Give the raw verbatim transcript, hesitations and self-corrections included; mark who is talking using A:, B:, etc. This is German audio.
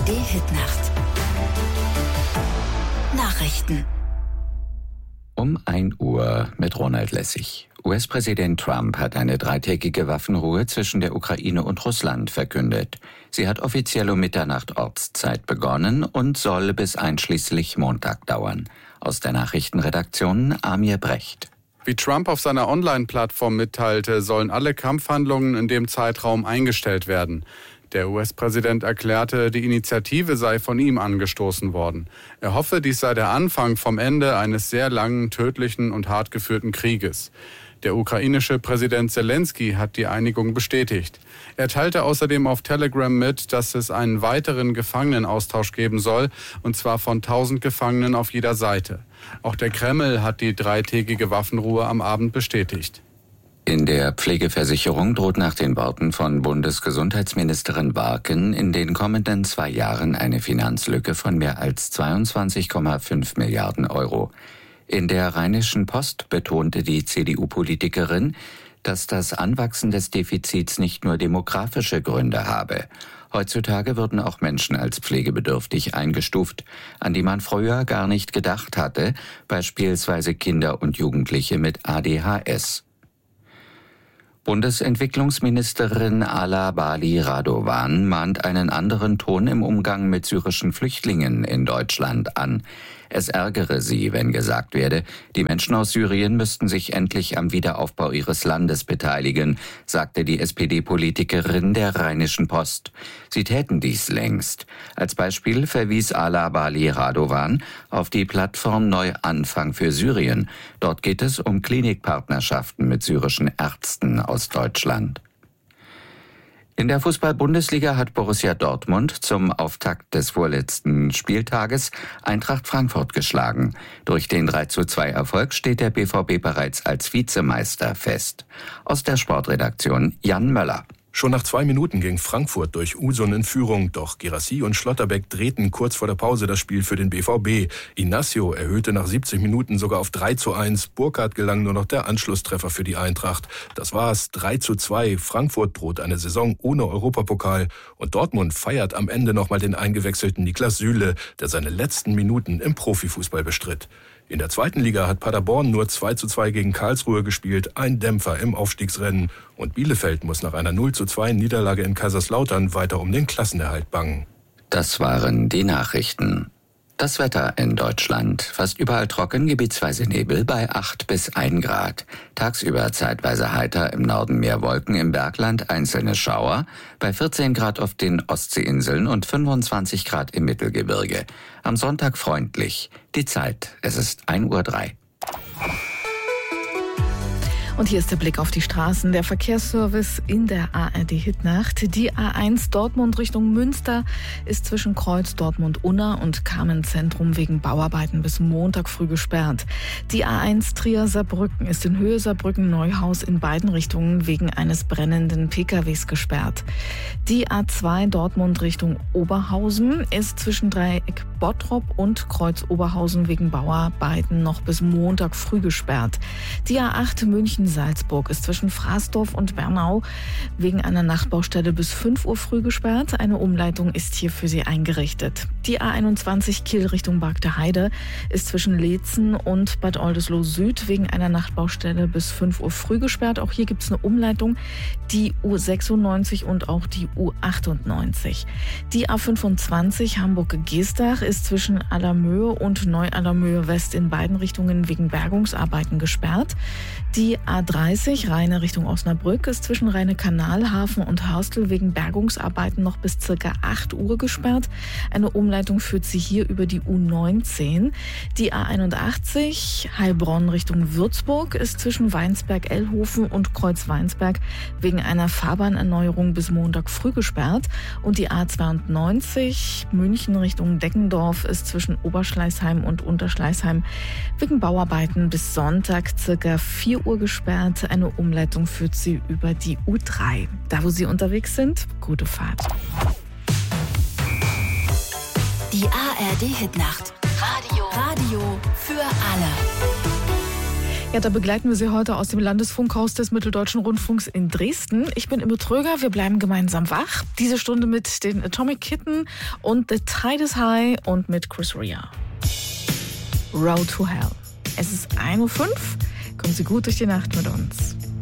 A: R D-Hitnacht. Nachrichten.
B: Um ein Uhr mit Ronald Lessig. U S-Präsident Trump hat eine dreitägige Waffenruhe zwischen der Ukraine und Russland verkündet. Sie hat offiziell um Mitternacht Ortszeit begonnen und soll bis einschließlich Montag dauern. Aus der Nachrichtenredaktion Amir Brecht.
C: Wie Trump auf seiner Online-Plattform mitteilte, sollen alle Kampfhandlungen in dem Zeitraum eingestellt werden. Der U S-Präsident erklärte, die Initiative sei von ihm angestoßen worden. Er hoffe, dies sei der Anfang vom Ende eines sehr langen, tödlichen und hart geführten Krieges. Der ukrainische Präsident Zelensky hat die Einigung bestätigt. Er teilte außerdem auf Telegram mit, dass es einen weiteren Gefangenenaustausch geben soll, und zwar von tausend Gefangenen auf jeder Seite. Auch der Kreml hat die dreitägige Waffenruhe am Abend bestätigt.
B: In der Pflegeversicherung droht nach den Worten von Bundesgesundheitsministerin Barken in den kommenden zwei Jahren eine Finanzlücke von mehr als zweiundzwanzig Komma fünf Milliarden Euro. In der Rheinischen Post betonte die C D U-Politikerin, dass das Anwachsen des Defizits nicht nur demografische Gründe habe. Heutzutage würden auch Menschen als pflegebedürftig eingestuft, an die man früher gar nicht gedacht hatte, beispielsweise Kinder und Jugendliche mit A D H S. Bundesentwicklungsministerin Ala Bali Radovan mahnt einen anderen Ton im Umgang mit syrischen Flüchtlingen in Deutschland an. Es ärgere sie, wenn gesagt werde, die Menschen aus Syrien müssten sich endlich am Wiederaufbau ihres Landes beteiligen, sagte die S P D-Politikerin der Rheinischen Post. Sie täten dies längst. Als Beispiel verwies Ala Bali Radovan auf die Plattform Neuanfang für Syrien. Dort geht es um Klinikpartnerschaften mit syrischen Ärzten aus Deutschland. In der Fußball-Bundesliga hat Borussia Dortmund zum Auftakt des vorletzten Spieltages Eintracht Frankfurt geschlagen. Durch den drei zu zwei Erfolg steht der B V B bereits als Vizemeister fest. Aus der Sportredaktion Jan Möller.
D: Schon nach zwei Minuten ging Frankfurt durch Usun in Führung, doch Guirassy und Schlotterbeck drehten kurz vor der Pause das Spiel für den B V B. Inacio erhöhte nach siebzig Minuten sogar auf drei zu eins. Burkhardt gelang nur noch der Anschlusstreffer für die Eintracht. Das war's, drei zu zwei. Frankfurt droht eine Saison ohne Europapokal. Und Dortmund feiert am Ende nochmal den eingewechselten Niklas Süle, der seine letzten Minuten im Profifußball bestritt. In der zweiten Liga hat Paderborn nur zwei zu zwei gegen Karlsruhe gespielt, ein Dämpfer im Aufstiegsrennen. Und Bielefeld muss nach einer null zu zwei Niederlage in Kaiserslautern weiter um den Klassenerhalt bangen.
B: Das waren die Nachrichten. Das Wetter in Deutschland. Fast überall trocken, gebietsweise Nebel bei acht bis ein Grad. Tagsüber zeitweise heiter, im Norden mehr Wolken, im Bergland einzelne Schauer. Bei vierzehn Grad auf den Ostseeinseln und fünfundzwanzig Grad im Mittelgebirge. Am Sonntag freundlich. Die Zeit, es ist ein Uhr drei.
E: Und hier ist der Blick auf die Straßen. Der Verkehrsservice in der A R D-Hitnacht. Die A eins Dortmund Richtung Münster ist zwischen Kreuz Dortmund-Unna und Kamen-Zentrum wegen Bauarbeiten bis Montag früh gesperrt. Die A eins Trier-Saarbrücken ist in Höhe Saarbrücken-Neuhaus in beiden Richtungen wegen eines brennenden P K Ws gesperrt. Die A zwei Dortmund Richtung Oberhausen ist zwischen Dreieck Bottrop und Kreuz Oberhausen wegen Bauarbeiten noch bis Montag früh gesperrt. Die A acht München Salzburg ist zwischen Fraßdorf und Bernau wegen einer Nachtbaustelle bis fünf Uhr früh gesperrt. Eine Umleitung ist hier für Sie eingerichtet. Die A einundzwanzig Kiel Richtung Bargteheide ist zwischen Leetzen und Bad Oldesloe Süd wegen einer Nachtbaustelle bis fünf Uhr früh gesperrt. Auch hier gibt es eine Umleitung. Die U sechsundneunzig und auch die U achtundneunzig. Die A fünfundzwanzig Hamburg-Geestach ist zwischen Allermöhe und Neu-Allermöhe West in beiden Richtungen wegen Bergungsarbeiten gesperrt. Die A dreißig Rheine Richtung Osnabrück ist zwischen Rheine-Kanal, Hafen und Hörstel wegen Bergungsarbeiten noch bis ca. acht Uhr gesperrt. Eine Umleitung führt sie hier über die U neunzehn. Die A einundachtzig Heilbronn Richtung Würzburg ist zwischen Weinsberg-Ellhofen und Kreuz-Weinsberg wegen einer Fahrbahnerneuerung bis Montag früh gesperrt. Und die A zweiundneunzig München Richtung Deckendorf ist zwischen Oberschleißheim und Unterschleißheim wegen Bauarbeiten bis Sonntag ca. vier Uhr gesperrt. Eine Umleitung führt sie über die U drei. Da, wo Sie unterwegs sind, gute Fahrt.
A: Die A R D-Hitnacht. Radio. Radio für alle.
E: Ja, da begleiten wir Sie heute aus dem Landesfunkhaus des Mitteldeutschen Rundfunks in Dresden. Ich bin Imme Tröger, wir bleiben gemeinsam wach. Diese Stunde mit den Atomic Kitten und The Tide is High und mit Chris Rea. Road to Hell. Es ist ein Uhr fünf. Kommen Sie gut durch die Nacht mit uns.